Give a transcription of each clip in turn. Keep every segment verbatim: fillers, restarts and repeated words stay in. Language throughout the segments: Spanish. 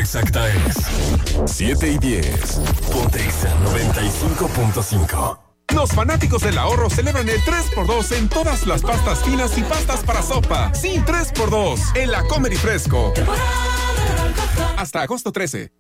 exacta es siete y diez. Ponte Exa noventa y cinco punto cinco. Los fanáticos del ahorro celebran el tres por dos en todas las pastas finas y pastas para sopa. Sí, tres por dos en la Comer y Fresco. Hasta agosto trece.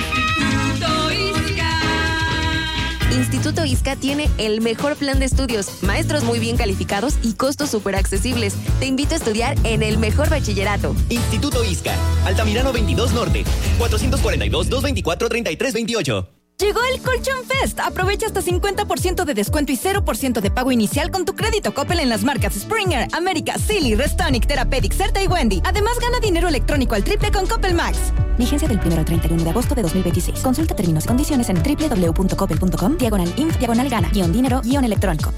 Instituto ISCA tiene el mejor plan de estudios, maestros muy bien calificados y costos súper accesibles. Te invito a estudiar en el mejor bachillerato. Instituto ISCA, Altamirano veintidós Norte, cuatrocientos cuarenta y dos, doscientos veinticuatro, treinta y tres veintiocho. Llegó el Colchón Fest. Aprovecha hasta cincuenta por ciento de descuento y cero por ciento de pago inicial con tu crédito Coppel en las marcas Springer, América, Silly, Restonic, Therapeutic, Certa y Wendy. Además, gana dinero electrónico al triple con Coppel Max. Vigencia del primero al treinta y uno de agosto de dos mil veintiséis. Consulta términos y condiciones en doble u doble u doble u punto coppel punto com, diagonal inf, diagonal gana, guión dinero, guión electrónico.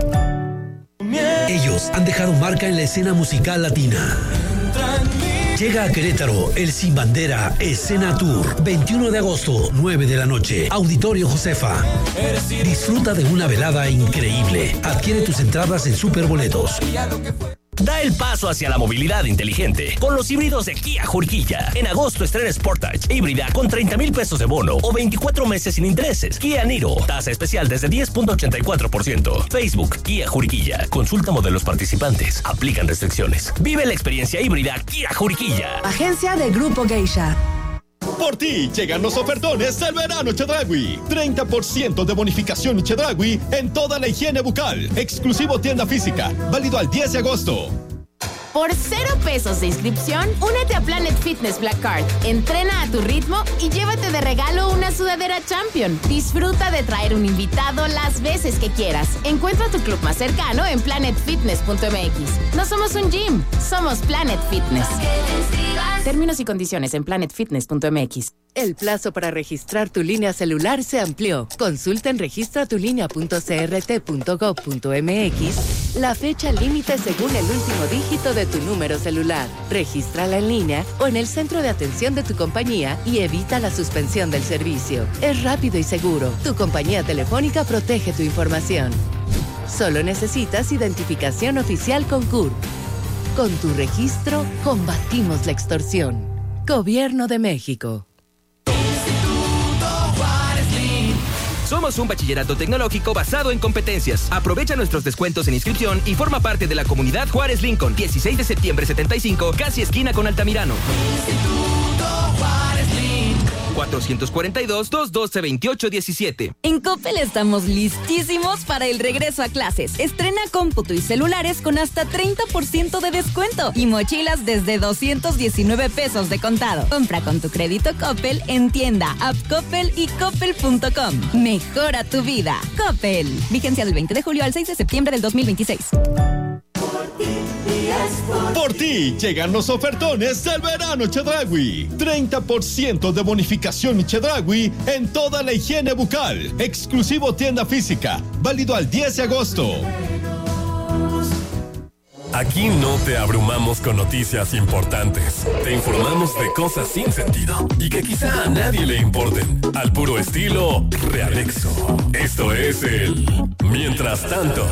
Ellos han dejado marca en la escena musical latina. Llega a Querétaro el Sin Bandera Escena Tour, veintiuno de agosto, nueve de la noche, Auditorio Josefa. Disfruta de una velada increíble. Adquiere tus entradas en Superboletos. Da el paso hacia la movilidad inteligente con los híbridos de Kia Juriquilla. En agosto estrena Sportage híbrida con treinta mil pesos de bono o veinticuatro meses sin intereses. Kia Niro, tasa especial desde diez punto ochenta y cuatro por ciento. Facebook, Kia Juriquilla. Consulta modelos participantes. Aplican restricciones. Vive la experiencia híbrida Kia Juriquilla. Agencia de Grupo Geisha. Por ti llegan los ofertones del verano Chedraui. treinta por ciento de bonificación Chedraui en toda la higiene bucal. Exclusivo tienda física. Válido al diez de agosto. Por cero pesos de inscripción, únete a Planet Fitness Black Card. Entrena a tu ritmo y llévate de regalo una sudadera Champion. Disfruta de traer un invitado las veces que quieras. Encuentra tu club más cercano en planet fitness punto m x. No somos un gym, somos Planet Fitness. Términos y condiciones en planet fitness punto m x. El plazo para registrar tu línea celular se amplió. Consulta en registra tu línea punto c r t punto gov punto m x la fecha límite según el último dígito de tu número celular. Regístrala en línea o en el centro de atención de tu compañía y evita la suspensión del servicio. Es rápido y seguro. Tu compañía telefónica protege tu información. Solo necesitas identificación oficial con C U R. Con tu registro, combatimos la extorsión. Gobierno de México. Somos un bachillerato tecnológico basado en competencias. Aprovecha nuestros descuentos en inscripción y forma parte de la comunidad Juárez Lincoln. dieciséis de septiembre setenta y cinco, casi esquina con Altamirano. Instituto Juárez Lincoln. cuatrocientos cuarenta y dos, doscientos doce, veintiocho diecisiete. En Coppel estamos listísimos para el regreso a clases. Estrena cómputo y celulares con hasta treinta por ciento de descuento y mochilas desde doscientos diecinueve pesos de contado. Compra con tu crédito Coppel en tienda, app Coppel y coppel punto com. Mejora tu vida. Coppel. Vigencia del veinte de julio al seis de septiembre del dos mil veintiséis. Por ti llegan los ofertones del verano Chedraui. treinta por ciento de bonificación Chedraui en toda la higiene bucal. Exclusivo tienda física. Válido al diez de agosto. Aquí no te abrumamos con noticias importantes. Te informamos de cosas sin sentido y que quizá a nadie le importen. Al puro estilo Realexo. Esto es el Mientras Tanto.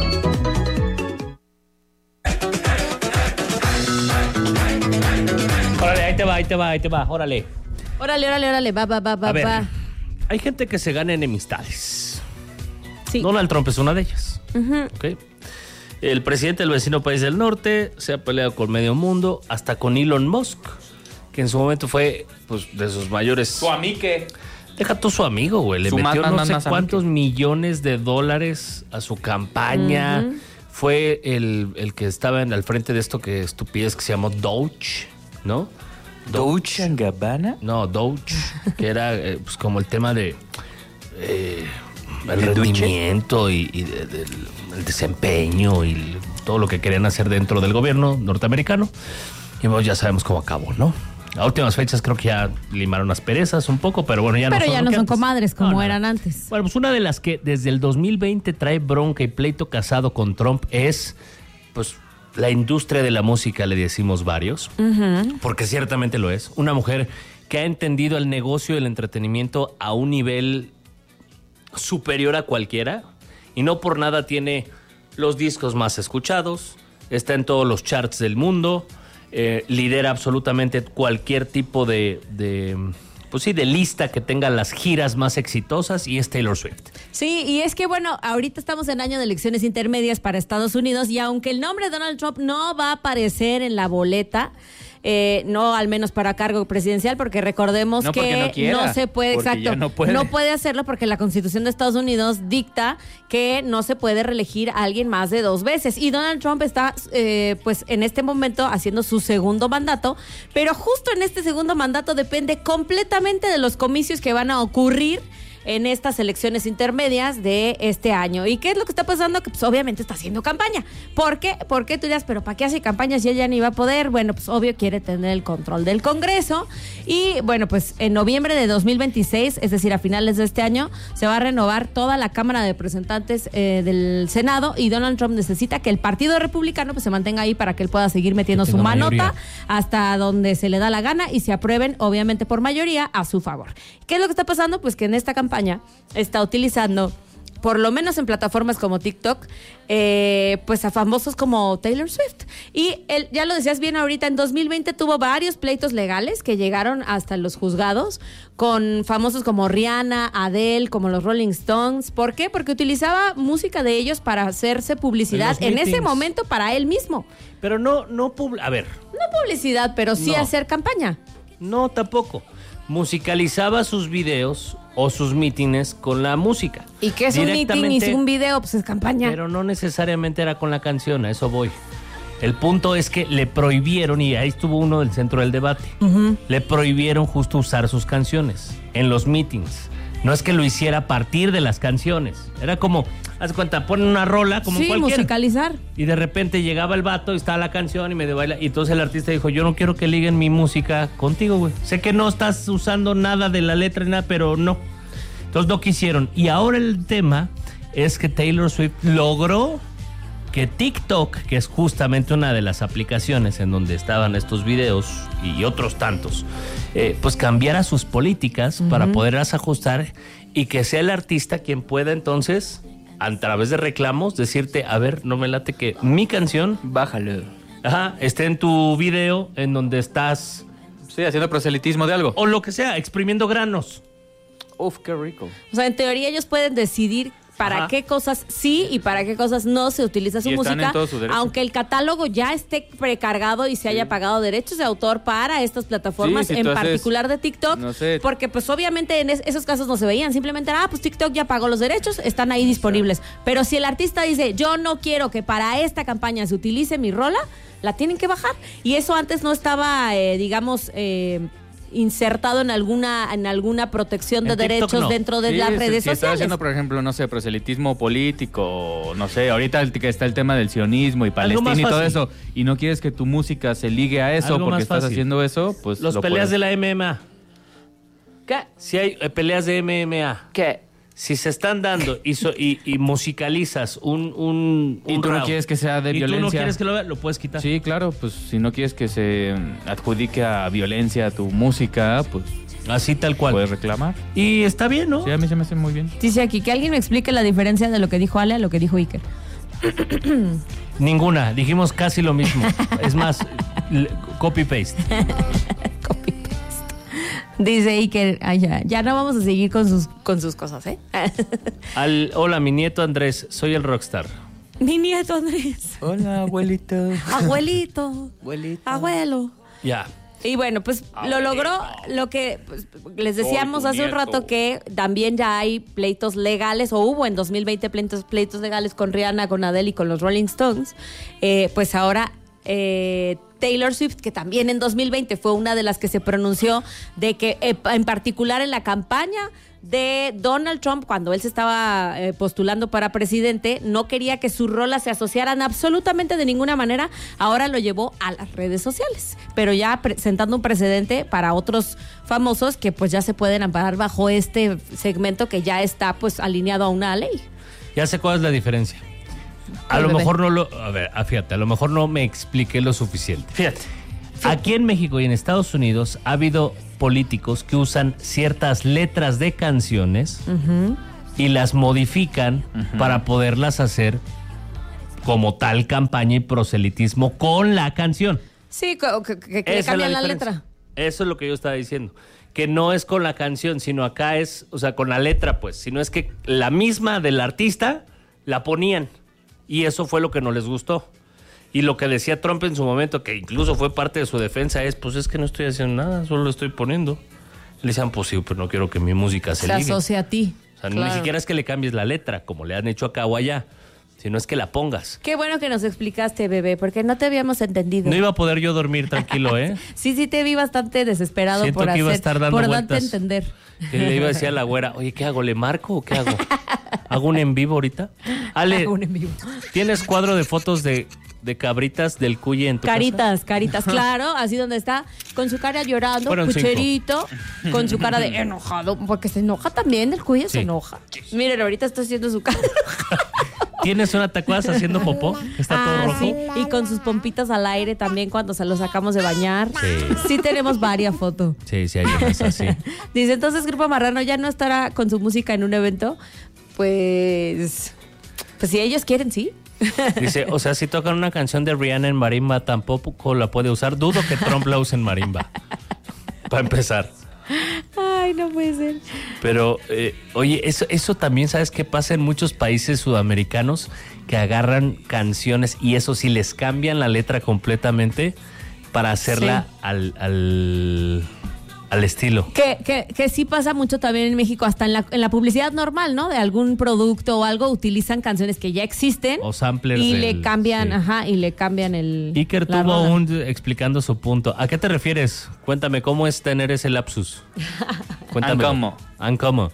Órale, ahí te va, ahí te va, ahí te va, órale. Órale, órale, órale, va, va, va, va, A ver, va. hay gente que se gana enemistades. Sí. Donald Trump es una de ellas. Uh-huh. ¿Okay? El presidente del vecino país del norte se ha peleado con medio mundo, hasta con Elon Musk, que en su momento fue, pues, de sus mayores... Su amique. Deja tú su amigo, güey. Le Su metió más, no más, sé más cuántos amique. millones de dólares a su campaña. Uh-huh. Fue el, el que estaba en, al frente de esto que estupidez que se llamó Doge, ¿no? ¿Dolce and Gabbana? No, Doge, que era eh, pues como el tema de eh, el ¿De rendimiento y, y de, de, el desempeño y todo lo que querían hacer dentro del gobierno norteamericano. Y pues ya sabemos cómo acabó, ¿no? A últimas fechas creo que ya limaron las perezas un poco, pero bueno, ya pero no son ya lo no que son antes. comadres como No, no. eran antes. Bueno, pues una de las que desde el dos mil veinte trae bronca y pleito casado con Trump es, pues, la industria de la música, le decimos varios, Uh-huh. porque ciertamente lo es. Una mujer que ha entendido el negocio del entretenimiento a un nivel superior a cualquiera y no por nada tiene los discos más escuchados, está en todos los charts del mundo, eh, lidera absolutamente cualquier tipo de, de, pues sí, de lista que tenga las giras más exitosas y es Taylor Swift. Sí, y es que bueno, ahorita estamos en año de elecciones intermedias para Estados Unidos y aunque el nombre de Donald Trump no va a aparecer en la boleta, Eh, no al menos para cargo presidencial, porque recordemos no, que porque no, quiera, no se puede, exacto, no puede. no puede hacerlo porque la Constitución de Estados Unidos dicta que no se puede reelegir a alguien más de dos veces. Y Donald Trump está, eh, pues, en este momento haciendo su segundo mandato, pero justo en este segundo mandato depende completamente de los comicios que van a ocurrir en estas elecciones intermedias de este año. ¿Y qué es lo que está pasando? Que pues obviamente está haciendo campaña. ¿Por qué? ¿Por qué tú dirás, pero para qué hace campaña si ella ni va a poder? Bueno, pues obvio quiere tener el control del Congreso y bueno, pues en noviembre de dos mil veintiséis, es decir, a finales de este año, se va a renovar toda la Cámara de Representantes eh, del Senado y Donald Trump necesita que el Partido Republicano pues se mantenga ahí para que él pueda seguir metiendo su manota hasta donde se le da la gana y se aprueben obviamente por mayoría a su favor. ¿Qué es lo que está pasando? Pues que en esta campaña está utilizando, por lo menos en plataformas como TikTok, eh, pues a famosos como Taylor Swift. Y él, ya lo decías bien ahorita, en dos mil veinte tuvo varios pleitos legales que llegaron hasta los juzgados con famosos como Rihanna, Adele, como los Rolling Stones. ¿Por qué? Porque utilizaba música de ellos para hacerse publicidad en, en ese momento para él mismo. Pero no, no, pub- a ver. No publicidad, pero sí No. hacer campaña. No, tampoco. Musicalizaba sus videos o sus mítines con la música. ¿Y qué es un meeting y un video? Pues es campaña. Pero no necesariamente era con la canción, a eso voy. El punto es que le prohibieron, y ahí estuvo uno del centro del debate, uh-huh. le prohibieron justo usar sus canciones en los mítines. No es que lo hiciera a partir de las canciones. Era como, haz de cuenta, ponen una rola como sí, cualquiera. musicalizar. Y de repente llegaba el vato y estaba la canción y medio baila. Y entonces el artista dijo, yo no quiero que liguen mi música contigo, güey. Sé que no estás usando nada de la letra ni nada, pero no. Entonces no quisieron. Y ahora el tema es que Taylor Swift logró que TikTok, que es justamente una de las aplicaciones en donde estaban estos videos y otros tantos, eh, pues cambiara sus políticas uh-huh. para poderlas ajustar y que sea el artista quien pueda entonces, a través de reclamos, decirte, a ver, no me late que mi canción, bájalo, ajá, esté en tu video en donde estás... Sí, haciendo proselitismo de algo. O lo que sea, exprimiendo granos. Uf, qué rico. O sea, en teoría ellos pueden decidir para Ajá. qué cosas sí y para qué cosas no se utiliza su y están música, en todo su derecho. Aunque el catálogo ya esté precargado y se sí. haya pagado derechos de autor para estas plataformas, sí, si en haces, particular de TikTok, no sé. porque pues obviamente en es, esos casos no se veían, simplemente ah, pues TikTok ya pagó los derechos, están ahí disponibles, pero si el artista dice, yo no quiero que para esta campaña se utilice mi rola, la tienen que bajar, y eso antes no estaba, eh, digamos, eh, insertado en alguna en alguna protección de derechos no. dentro de sí, las si, redes si sociales. Estás haciendo, por ejemplo, no sé, proselitismo político, no sé, ahorita el, que está el tema del sionismo y Palestina y todo eso, y no quieres que tu música se ligue a eso Algo porque estás fácil. haciendo eso, pues Los lo peleas puedes. de la M M A. ¿Qué? Si hay eh, peleas de M M A. ¿Qué? Si se están dando y, so, y, y musicalizas un, un, y un tú round, no quieres que sea de y violencia. tú no quieres que lo vea, lo puedes quitar. Sí, claro, pues si no quieres que se adjudique a violencia a tu música, pues así tal cual. Puedes reclamar. Y está bien, ¿no? Sí, a mí se me hace muy bien. Dice aquí que alguien me explique la diferencia de lo que dijo Ale a lo que dijo Iker. Ninguna, dijimos casi lo mismo. Es más, copy-paste. Copy-paste. Dice Iker, ay, ya, ya no vamos a seguir con sus, con sus cosas, ¿eh? Al, hola, mi nieto Andrés, soy el rockstar. Mi nieto Andrés. Hola, abuelito. Abuelito. Abuelito. Abuelo. Ya. Y bueno, pues Abuelito. Lo logró lo que pues, les decíamos hace un rato, que también ya hay pleitos legales, o hubo en dos mil veinte pleitos, pleitos legales con Rihanna, con Adele y con los Rolling Stones. Eh, pues ahora eh, Taylor Swift, que también en dos mil veinte fue una de las que se pronunció de que eh, en particular en la campaña de Donald Trump, cuando él se estaba eh, postulando para presidente, no quería que sus rolas se asociaran absolutamente de ninguna manera. Ahora lo llevó a las redes sociales, pero ya presentando un precedente para otros famosos que pues ya se pueden amparar bajo este segmento que ya está pues alineado a una ley. Ya sé cuál es la diferencia. A lo mejor no lo... A ver, fíjate, a lo mejor no me expliqué lo suficiente. Fíjate. Aquí en México y en Estados Unidos ha habido políticos que usan ciertas letras de canciones uh-huh. y las modifican uh-huh. para poderlas hacer como tal campaña y proselitismo con la canción. Sí, que, que, que le cambian la, la letra. Eso es lo que yo estaba diciendo. Que no es con la canción, sino acá es, o sea, con la letra, pues. Sino es que la misma del artista la ponían. Y eso fue lo que no les gustó. Y lo que decía Trump en su momento, que incluso fue parte de su defensa, es, pues es que no estoy haciendo nada, solo lo estoy poniendo. Le decían, pues sí, pero no quiero que mi música se, se ligue. Se asocia a ti. O sea, claro. Ni siquiera es que le cambies la letra, como le han hecho acá o allá, sino es que la pongas. Qué bueno que nos explicaste, bebé, porque no te habíamos entendido. No iba a poder yo dormir tranquilo, ¿eh? Sí, sí, te vi bastante desesperado. Siento por que hacer, iba a estar dando por vueltas. darte a entender. Que le iba a decir a la güera, oye, ¿qué hago? ¿Le marco o qué hago? ¿Hago un en vivo ahorita? Ale, Hago un en vivo. ¿Tienes cuadro de fotos de, de cabritas del Cuye en tu Caritas, casa? caritas, claro, así donde está, con su cara llorando, Fueron pucherito, cinco. Con su cara de enojado, porque se enoja también, el Cuye sí. se enoja. Miren, ahorita está haciendo su cara. ¿Tienes una tacuaza haciendo popó? Está ah, todo rojo. Sí. Y con sus pompitas al aire también cuando se lo sacamos de bañar. Sí, sí tenemos varias fotos. Sí, sí, hay unas así. Dice, entonces Grupo Marrano ya no estará con su música en un evento. Pues, pues si ellos quieren, sí. Dice, o sea, si tocan una canción de Rihanna en marimba, tampoco la puede usar. Dudo que Trump la use en marimba. Para empezar. Ay, no puede ser. Pero, eh, oye, eso, eso también, ¿sabes qué pasa en muchos países sudamericanos? Que agarran canciones y eso sí les cambian la letra completamente para hacerla sí. al, al, al estilo. Que, que, que sí pasa mucho también en México, hasta en la, en la publicidad normal, ¿no? De algún producto o algo, utilizan canciones que ya existen. O samplers. Y del, le cambian, sí. ajá, y le cambian el... Iker tuvo roda. un explicando su punto. ¿A qué te refieres? Cuéntame, ¿cómo es tener ese lapsus? Cuéntame. ¿Cómo? ¿Cómo?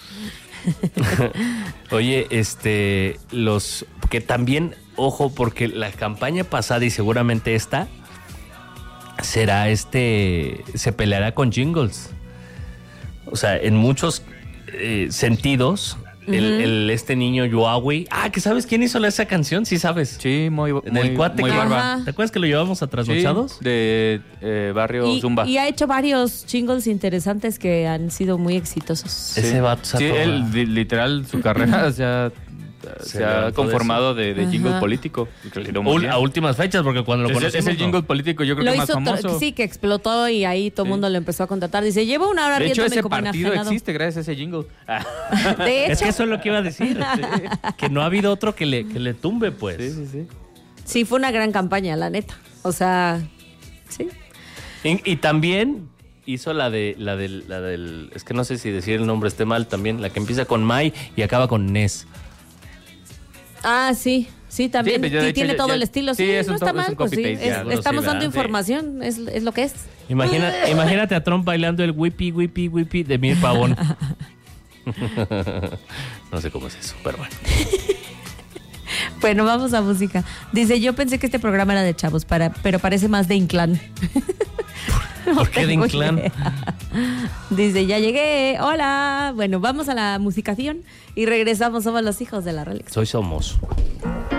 Oye, este, los... Que también, ojo, porque la campaña pasada y seguramente esta... será este, se peleará con jingles. O sea, en muchos eh, sentidos, uh-huh. el, el este niño Yoawi, ah, ¿que sabes quién hizo esa canción? Sí sabes. Sí, muy en el muy, cuate muy que, barba. ¿te acuerdas que lo llevamos a Trasnochados? Sí, de eh, Barrio y, Zumba. Y ha hecho varios jingles interesantes que han sido muy exitosos. Sí. Ese vato sí, él, literal, su carrera se ha... Se, se ha conformado de, de, de jingle Ajá. político. A últimas fechas, porque cuando lo conocimos... Es el jingle político, yo creo lo que más famoso. Sí, que explotó y ahí todo el sí. mundo lo empezó a contratar. Dice, llevo una hora de hecho, ese como partido existe gracias a ese jingle. De hecho. Es que eso es lo que iba a decir. Sí. Que no ha habido otro que le, que le tumbe, pues. Sí, sí, sí. Sí, fue una gran campaña, la neta. O sea, sí. Y, y también... hizo la de la del la del es que no sé si decir el nombre esté mal también, la que empieza con Mai y acaba con Nes. Ah, sí, sí, también. Sí, sí, tiene ya, todo ya, el estilo. Sí, sí no está mal. Pues sí, es, ya, estamos dando sí, información, es, es lo que es. Imagina, imagínate a Trump bailando el whippy, whippy, whippy de Mir Pavón. No sé cómo es eso, pero bueno. Bueno, vamos a música. Dice, yo pensé que este programa era de chavos, para, pero parece más de Inclán. ¿Por no qué de Inclán? Dice, ya llegué, hola. Bueno, vamos a la musicación y regresamos. Somos los hijos de la Rolex. Soy Somos.